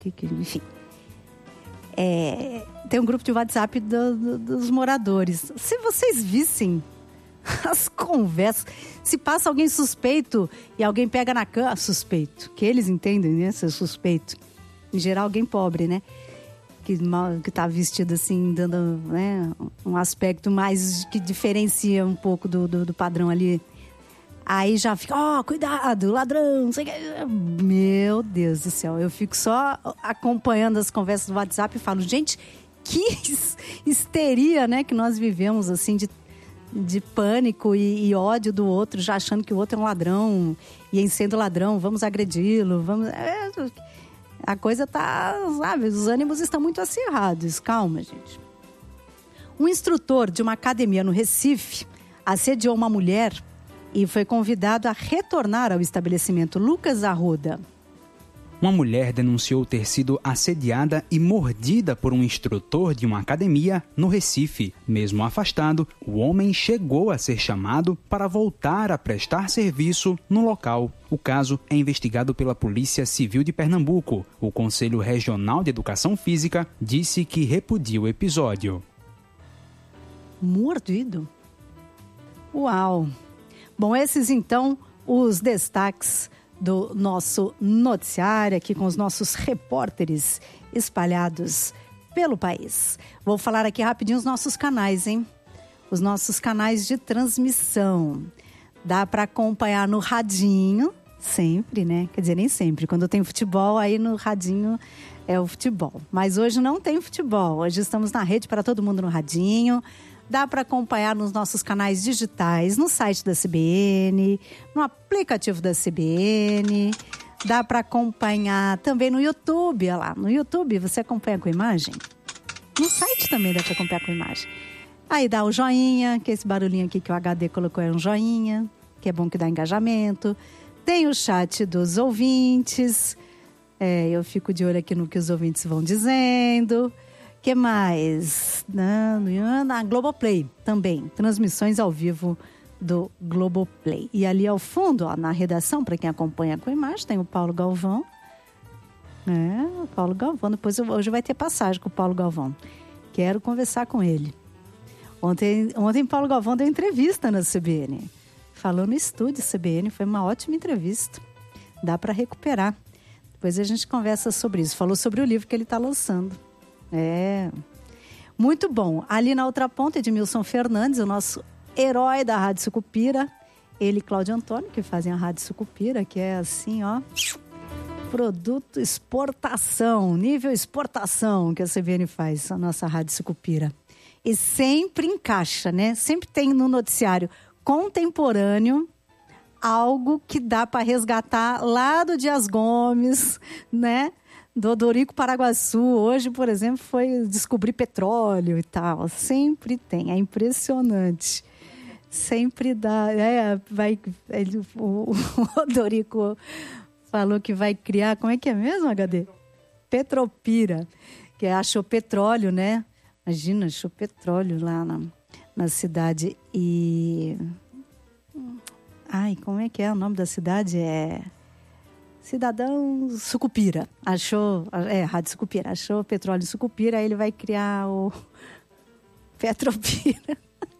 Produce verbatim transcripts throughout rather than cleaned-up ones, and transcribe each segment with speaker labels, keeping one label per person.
Speaker 1: que, que, enfim. É, tem um grupo de WhatsApp do, do, dos moradores. Se vocês vissem as conversas, se passa alguém suspeito e alguém pega na cama, suspeito, que eles entendem, né, ser suspeito. Em geral, alguém pobre, né? Que, que tá vestido assim, dando, né, um aspecto mais que diferencia um pouco do, do, do padrão ali. Aí já fica, ó, oh, cuidado, ladrão, não sei o que. Meu Deus do céu, eu fico só acompanhando as conversas do WhatsApp e falo, gente, que histeria, né, que nós vivemos, assim, de, de pânico e, e ódio do outro, já achando que o outro é um ladrão, e em sendo ladrão, vamos agredi-lo, vamos... É, a coisa tá, sabe, os ânimos estão muito acirrados, calma, gente. Um instrutor de uma academia no Recife assediou uma mulher e foi convidado a retornar ao estabelecimento. Lucas Arruda.
Speaker 2: Uma mulher denunciou ter sido assediada e mordida por um instrutor de uma academia no Recife. Mesmo afastado, o homem chegou a ser chamado para voltar a prestar serviço no local. O caso é investigado pela Polícia Civil de Pernambuco. O Conselho Regional de Educação Física disse que repudia o episódio.
Speaker 1: Mordido? Uau! Bom, esses então os destaques do nosso noticiário aqui com os nossos repórteres espalhados pelo país. Vou falar aqui rapidinho os nossos canais, hein? Os nossos canais de transmissão. Dá para acompanhar no radinho, sempre, né? Quer dizer, nem sempre. Quando tem futebol, aí no radinho é o futebol. Mas hoje não tem futebol. Hoje estamos na rede para todo mundo no radinho. Dá para acompanhar nos nossos canais digitais, no site da C B N, no aplicativo da C B N. Dá para acompanhar também no YouTube, olha lá. No YouTube você acompanha com imagem. No site também dá para acompanhar com imagem. Aí dá o joinha, que esse barulhinho aqui que o H D colocou é um joinha, que é bom que dá engajamento. Tem o chat dos ouvintes. É, eu fico de olho aqui no que os ouvintes vão dizendo. Que mais? Na, na Globoplay também. Transmissões ao vivo do Globoplay. E ali ao fundo, ó, na redação, para quem acompanha com imagem, tem o Paulo Galvão. É, o Paulo Galvão. Depois hoje vai ter passagem com o Paulo Galvão. Quero conversar com ele. Ontem, ontem Paulo Galvão deu entrevista na C B N. Falou no estúdio C B N. Foi uma ótima entrevista. Dá para recuperar. Depois a gente conversa sobre isso. Falou sobre o livro que ele está lançando. É, muito bom. Ali na outra ponta, Edmilson Fernandes, o nosso herói da Rádio Sucupira. Ele e Cláudio Antônio, que fazem a Rádio Sucupira, que é assim, ó, produto exportação, nível exportação que a C B N faz, a nossa Rádio Sucupira. E sempre encaixa, né? Sempre tem no noticiário contemporâneo algo que dá para resgatar lá do Dias Gomes, né? Do Odorico Paraguaçu. Hoje, por exemplo, foi descobrir petróleo e tal. Sempre tem, é impressionante. Sempre dá. É, vai, ele, o, o Odorico falou que vai criar, como é que é mesmo, H D? Petropira, que achou petróleo, né? Imagina, achou petróleo lá na, na cidade. E. Ai, como é que é o nome da cidade? É. Cidadão Sucupira, achou, é, Rádio Sucupira, achou petróleo Sucupira, aí ele vai criar o Petropira.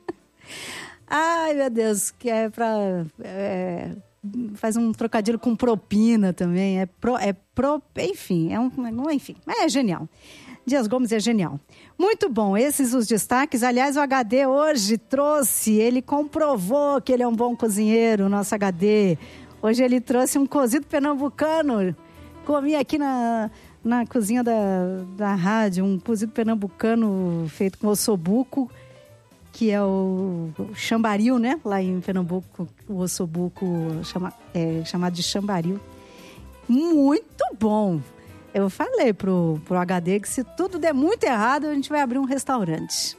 Speaker 1: Ai, meu Deus, que é pra, é, faz um trocadilho com propina também, é pro, é pro, enfim, é um, enfim, é genial. Dias Gomes é genial. Muito bom, esses os destaques. Aliás, o H D hoje trouxe, ele comprovou que ele é um bom cozinheiro, o nosso H D. Hoje ele trouxe um cozido pernambucano. Comi aqui na, na cozinha da, da rádio, um cozido pernambucano feito com ossobuco, que é o, o chambaril, né? Lá em Pernambuco, o ossobuco chama, é chamado de chambaril. Muito bom! Eu falei pro, pro H D que se tudo der muito errado, a gente vai abrir um restaurante.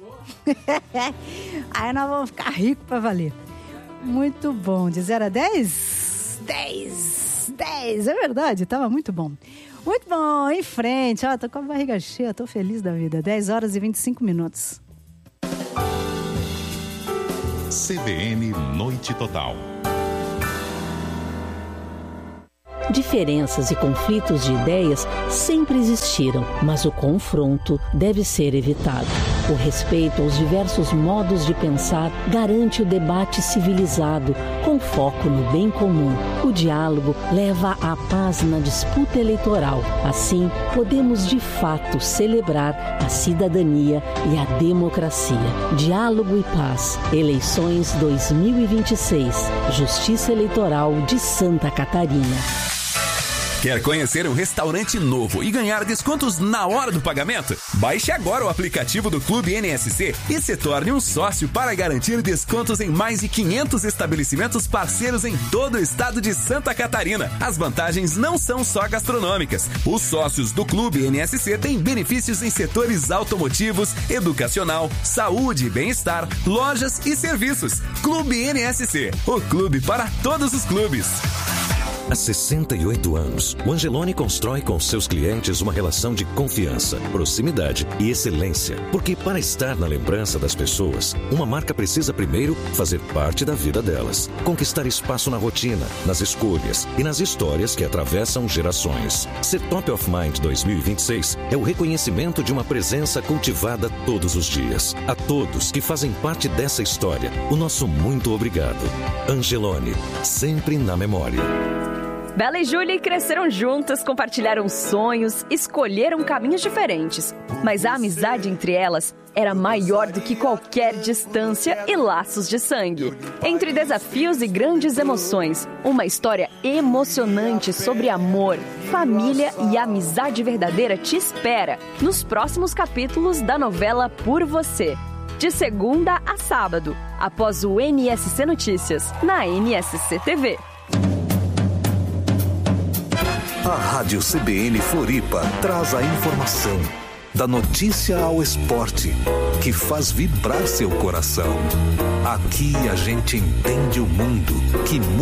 Speaker 1: Aí nós vamos ficar ricos para valer. Muito bom. De zero a dez? dez, dez, é verdade, tava muito bom. Muito bom, em frente, ó, tô com a barriga cheia, tô feliz da vida. dez horas e vinte e cinco minutos.
Speaker 3: C B N Noite Total. Diferenças e conflitos de ideias sempre existiram, mas o confronto deve ser evitado. O respeito aos diversos modos de pensar garante o debate civilizado, com foco no bem comum. O diálogo leva à paz na disputa eleitoral. Assim, podemos de fato celebrar a cidadania e a democracia. Diálogo e paz. Eleições dois mil e vinte e seis. Justiça Eleitoral de Santa Catarina.
Speaker 4: Quer conhecer um restaurante novo e ganhar descontos na hora do pagamento? Baixe agora o aplicativo do Clube N S C e se torne um sócio para garantir descontos em mais de quinhentos estabelecimentos parceiros em todo o estado de Santa Catarina. As vantagens não são só gastronômicas. Os sócios do Clube N S C têm benefícios em setores automotivos, educacional, saúde e bem-estar, lojas e serviços. Clube N S C, o clube para todos os clubes.
Speaker 5: Há sessenta e oito anos, o Angeloni constrói com seus clientes uma relação de confiança, proximidade e excelência. Porque para estar na lembrança das pessoas, uma marca precisa primeiro fazer parte da vida delas. Conquistar espaço na rotina, nas escolhas e nas histórias que atravessam gerações. Ser Top of Mind dois mil e vinte e seis é o reconhecimento de uma presença cultivada todos os dias. A todos que fazem parte dessa história, o nosso muito obrigado. Angeloni, sempre na memória.
Speaker 6: Bela e Julie cresceram juntas, compartilharam sonhos, escolheram caminhos diferentes. Mas a amizade entre elas era maior do que qualquer distância e laços de sangue. Entre desafios e grandes emoções, uma história emocionante sobre amor, família e amizade verdadeira te espera nos próximos capítulos da novela Por Você. De segunda a sábado, após o M S C Notícias, na M S C T V.
Speaker 7: A Rádio C B N Floripa traz a informação, da notícia ao esporte, que faz vibrar seu coração. Aqui a gente entende o mundo, que muda.